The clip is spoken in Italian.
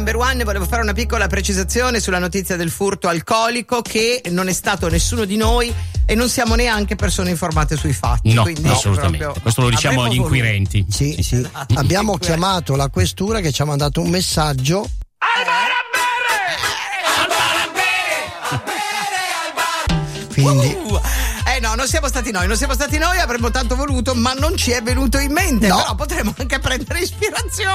Number one, volevo fare una piccola precisazione sulla notizia del furto alcolico, che non è stato nessuno di noi e non siamo neanche persone informate sui fatti. No, quindi assolutamente. Questo lo diciamo agli inquirenti. Sì. Abbiamo chiamato la questura che ci ha mandato un messaggio. Quindi no, non siamo stati noi, avremmo tanto voluto, ma non ci è venuto in mente. No. Però potremmo anche prendere ispirazione.